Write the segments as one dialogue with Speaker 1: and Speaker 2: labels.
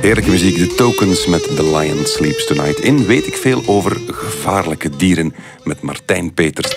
Speaker 1: Heerlijke muziek, de Tokens met The Lion Sleeps Tonight. In Weet ik veel over gevaarlijke dieren met Martijn Peters.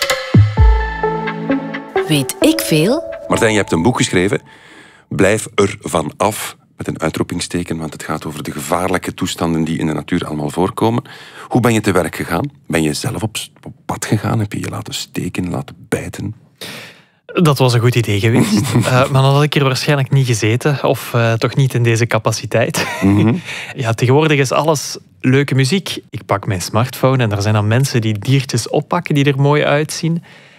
Speaker 2: Weet ik veel?
Speaker 1: Martijn, je hebt een boek geschreven. Blijf er van af, met een uitroepingsteken, want het gaat over de gevaarlijke toestanden die in de natuur allemaal voorkomen. Hoe ben je te werk gegaan? Ben je zelf op pad gegaan? Heb je je laten steken, laten bijten?
Speaker 3: Dat was een goed idee geweest. Maar dan had ik er waarschijnlijk niet gezeten. Of toch niet in deze capaciteit.
Speaker 1: Mm-hmm.
Speaker 3: Ja, tegenwoordig is alles leuke muziek. Ik pak mijn smartphone en er zijn dan mensen die diertjes oppakken die er mooi uitzien.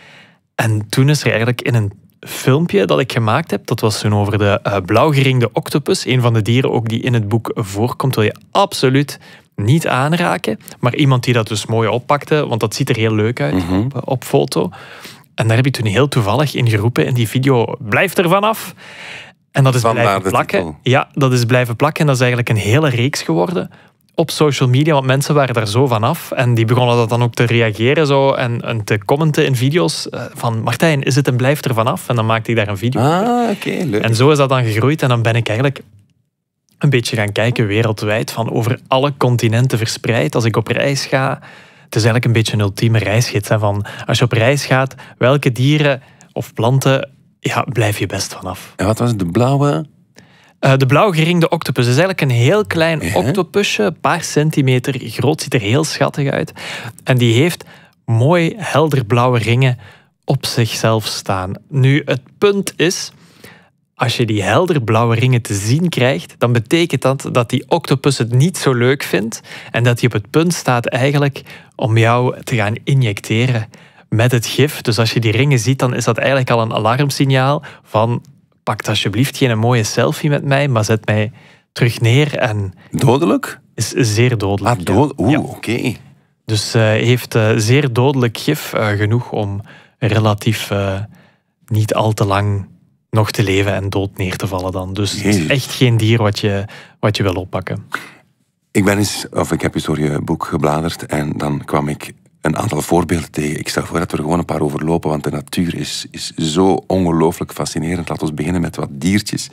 Speaker 3: En toen is er eigenlijk in een filmpje dat ik gemaakt heb, dat was toen over de blauwgeringde octopus, een van de dieren ook die in het boek voorkomt, wil je absoluut niet aanraken. Maar iemand die dat dus mooi oppakte, want dat ziet er heel leuk uit op foto. En daar heb ik toen heel toevallig in geroepen in die video, blijf er vanaf. En dat is blijven plakken. Ja, dat is blijven plakken en dat is eigenlijk een hele reeks geworden op social media, want mensen waren daar zo vanaf en die begonnen dat dan ook te reageren zo, en te commenten in video's van Martijn, is het een blijf er vanaf? En dan maakte ik daar een video over.
Speaker 1: Oké, leuk.
Speaker 3: En zo is dat dan gegroeid en dan ben ik eigenlijk een beetje gaan kijken wereldwijd, van over alle continenten verspreid. Als ik op reis ga, het is eigenlijk een beetje een ultieme reisgids. Hè, van als je op reis gaat, welke dieren of planten blijf je best vanaf.
Speaker 1: En wat was het, de blauwe?
Speaker 3: De blauwgeringde octopus is eigenlijk een heel klein octopusje, een paar centimeter groot, ziet er heel schattig uit. En die heeft mooi helder blauwe ringen op zichzelf staan. Nu, het punt is, als je die helder blauwe ringen te zien krijgt, dan betekent dat dat die octopus het niet zo leuk vindt en dat hij op het punt staat eigenlijk om jou te gaan injecteren met het gif. Dus als je die ringen ziet, dan is dat eigenlijk al een alarmsignaal van pak alsjeblieft geen mooie selfie met mij, maar zet mij terug neer. En
Speaker 1: dodelijk?
Speaker 3: Is zeer dodelijk.
Speaker 1: Oké.
Speaker 3: Dus heeft zeer dodelijk gif, genoeg om relatief niet al te lang nog te leven en dood neer te vallen dan. Dus het is echt geen dier wat je wil oppakken.
Speaker 1: Ik heb eens door je boek gebladerd en dan kwam ik een aantal voorbeelden tegen. Ik stel voor dat we er gewoon een paar overlopen, want de natuur is zo ongelooflijk fascinerend. Laten we beginnen met wat diertjes.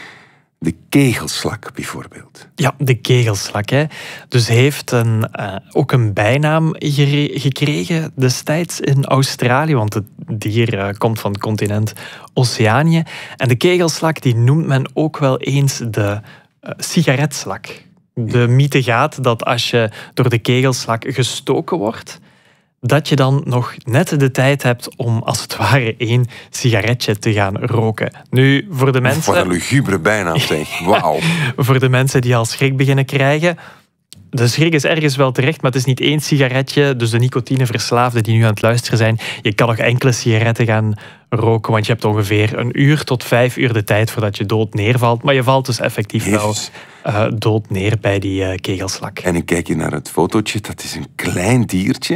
Speaker 1: De kegelslak bijvoorbeeld. Ja,
Speaker 3: de kegelslak. Hè. Dus hij heeft ook een bijnaam gekregen destijds in Australië, want het dier komt van het continent Oceanië. En de kegelslak die noemt men ook wel eens de sigaretslak. De mythe gaat dat als je door de kegelslak gestoken wordt, dat je dan nog net de tijd hebt om als het ware 1 sigaretje te gaan roken. Nu, voor de mensen...
Speaker 1: Wat een lugubere bijnaam, zeg. Wauw.
Speaker 3: Voor de mensen die al schrik beginnen krijgen. De schrik is ergens wel terecht, maar het is niet 1 sigaretje. Dus de nicotineverslaafden die nu aan het luisteren zijn, je kan nog enkele sigaretten gaan roken, want je hebt ongeveer 1 uur tot 5 uur de tijd voordat je dood neervalt. Maar je valt dus effectief wel dood neer bij die kegelslak.
Speaker 1: En ik kijk hier naar het fotootje, dat is een klein diertje.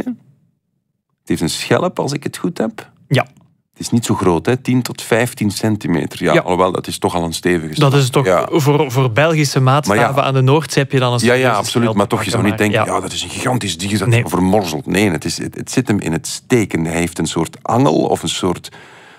Speaker 1: Het heeft een schelp, als ik het goed heb.
Speaker 3: Ja.
Speaker 1: Het is niet zo groot, hè? 10 tot 15 centimeter. Ja, alhoewel, dat is toch al een stevige slag.
Speaker 3: Dat is toch voor Belgische maatstaven aan de Noordzee heb je dan een
Speaker 1: Ja, absoluut. Maar toch, je zou niet denken, dat is een gigantisch dier dat vermorzelt. Nee, het zit hem in het steken. Hij heeft een soort angel of een soort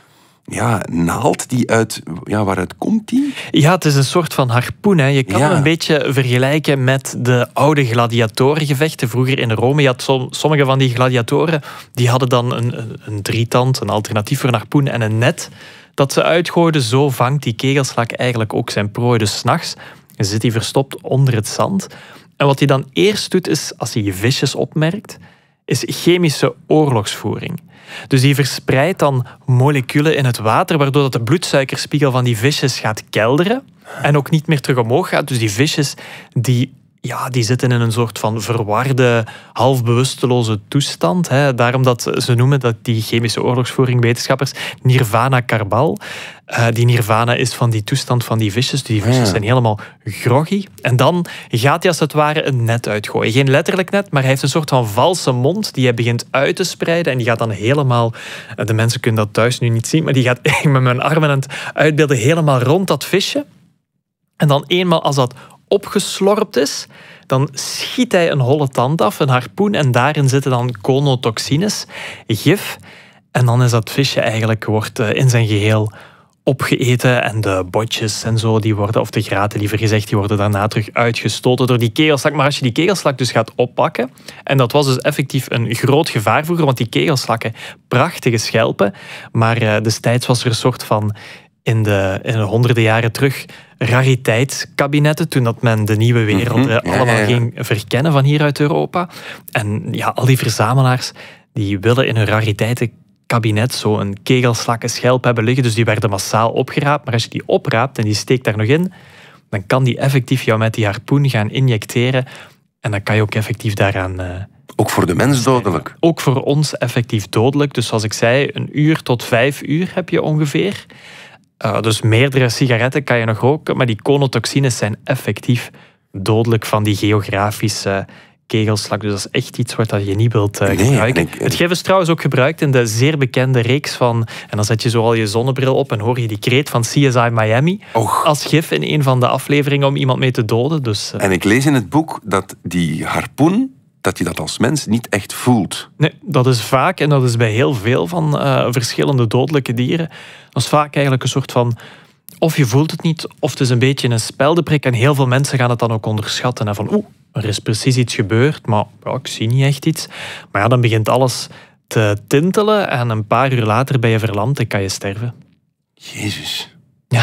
Speaker 1: naald die waaruit komt die? Ja,
Speaker 3: het is een soort van harpoen. Hè. Je kan hem een beetje vergelijken met de oude gladiatorengevechten vroeger in Rome. Je had sommige van die gladiatoren, die hadden dan een drietand, een alternatief voor een harpoen en een net dat ze uitgooiden. Zo vangt die kegelslak eigenlijk ook zijn prooi. Dus 's nachts zit hij verstopt onder het zand. En wat hij dan eerst doet, is als hij visjes opmerkt, is chemische oorlogsvoering. Dus die verspreidt dan moleculen in het water, waardoor dat de bloedsuikerspiegel van die visjes gaat kelderen en ook niet meer terug omhoog gaat. Dus die visjes die zitten in een soort van verwarde, half bewusteloze toestand. Hè. Daarom dat ze noemen dat die chemische oorlogsvoering wetenschappers nirvana carbal. Die nirvana is van die toestand van die visjes. Die visjes zijn helemaal groggy. En dan gaat hij als het ware een net uitgooien. Geen letterlijk net, maar hij heeft een soort van valse mond die hij begint uit te spreiden. En die gaat dan helemaal, de mensen kunnen dat thuis nu niet zien, maar die gaat met mijn armen aan het uitbeelden helemaal rond dat visje. En dan eenmaal als dat opgeslorpt is, dan schiet hij een holle tand af, een harpoen, en daarin zitten dan conotoxines, gif. En dan is dat visje wordt in zijn geheel opgeeten en de botjes en zo, die worden, of de graten liever gezegd, die worden daarna terug uitgestoten door die kegelslak. Maar als je die kegelslak dus gaat oppakken, en dat was dus effectief een groot gevaar vroeger, want die kegelslakken, prachtige schelpen, maar destijds was er een soort van, in de honderden jaren terug, rariteitskabinetten, toen dat men de nieuwe wereld allemaal ging verkennen van hier uit Europa. En ja, al die verzamelaars, die willen in hun rariteitenkabinet zo een kegelslakkenschelp hebben liggen, dus die werden massaal opgeraapt. Maar als je die opraapt en die steekt daar nog in, dan kan die effectief jou met die harpoen gaan injecteren en dan kan je ook effectief daaraan...
Speaker 1: Ook voor de mens dodelijk?
Speaker 3: Ook voor ons effectief dodelijk. Dus zoals ik zei, 1 uur tot 5 uur heb je ongeveer. Dus meerdere sigaretten kan je nog roken, maar die conotoxines zijn effectief dodelijk van die geografische kegelslak. Dus dat is echt iets wat je niet wilt gebruiken. Het gif is trouwens ook gebruikt in de zeer bekende reeks van... En dan zet je zo al je zonnebril op en hoor je die kreet van CSI Miami als gif in een van de afleveringen om iemand mee te doden. Dus,
Speaker 1: En ik lees in het boek dat die harpoen, dat je dat als mens niet echt voelt.
Speaker 3: Nee, dat is vaak, en dat is bij heel veel van verschillende dodelijke dieren, dat is vaak eigenlijk een soort van... Of je voelt het niet, of het is een beetje een speldeprik. En heel veel mensen gaan het dan ook onderschatten. En van, er is precies iets gebeurd, maar ja, ik zie niet echt iets. Maar ja, dan begint alles te tintelen en een paar uur later ben je verlamd en kan je sterven.
Speaker 1: Jezus.
Speaker 3: Ja,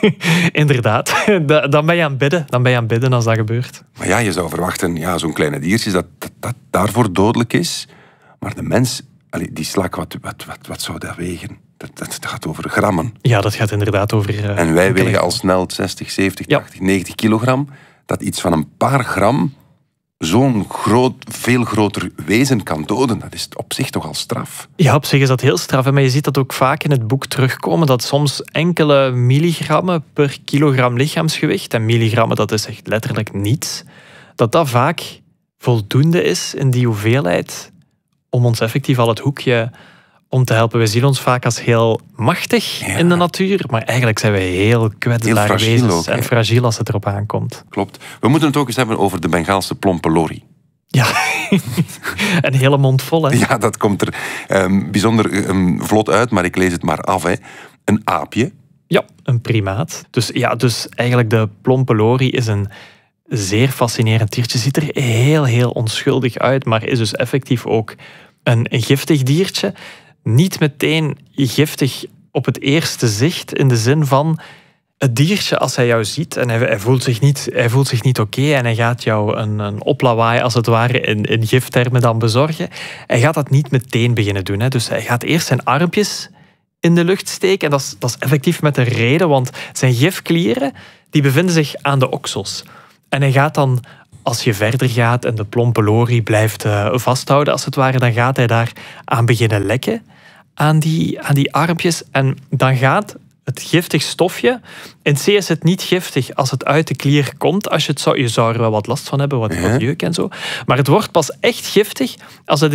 Speaker 3: inderdaad. Dan ben je aan het bidden. Dan ben je aan het bidden als dat gebeurt.
Speaker 1: Maar ja, je zou verwachten, ja, zo'n kleine diertje dat daarvoor dodelijk is. Maar de mens, die slak, wat zou dat wegen? Dat gaat over grammen.
Speaker 3: Ja, dat gaat inderdaad over...
Speaker 1: En wij wegen al snel 60, 70, 80, 90 kilogram. Dat iets van een paar gram zo'n veel groter wezen kan doden. Dat is op zich toch al straf.
Speaker 3: Ja, op zich is dat heel straf. Maar je ziet dat ook vaak in het boek terugkomen. Dat soms enkele milligrammen per kilogram lichaamsgewicht. En milligrammen, dat is echt letterlijk niets. Dat vaak voldoende is in die hoeveelheid om ons effectief al het hoekje om te helpen. We zien ons vaak als heel machtig in de natuur, maar eigenlijk zijn we heel kwetsbare wezens en fragiel als het erop aankomt.
Speaker 1: Klopt. We moeten het ook eens hebben over de Bengaalse plompe lorie.
Speaker 3: Ja, een hele mond vol, hè?
Speaker 1: Ja, dat komt er bijzonder vlot uit, maar ik lees het maar af. Hè. Een aapje.
Speaker 3: Ja, een primaat. Dus eigenlijk de plompe lorie is een zeer fascinerend diertje. Ziet er heel onschuldig uit, maar is dus effectief ook een giftig diertje. Niet meteen giftig op het eerste zicht, in de zin van het diertje, als hij jou ziet en hij voelt zich niet oké en hij gaat jou een oplawaai, als het ware, in giftermen dan bezorgen. Hij gaat dat niet meteen beginnen doen. Hè. Dus hij gaat eerst zijn armpjes in de lucht steken. En dat is effectief met een reden, want zijn gifklieren die bevinden zich aan de oksels. En hij gaat dan, als je verder gaat en de plompe lorie blijft vasthouden, als het ware, dan gaat hij daar aan beginnen lekken aan die armpjes. En dan gaat het giftig stofje... In C is het niet giftig als het uit de klier komt. Je zou er wel wat last van hebben, wat jeuk en zo. Maar het wordt pas echt giftig als het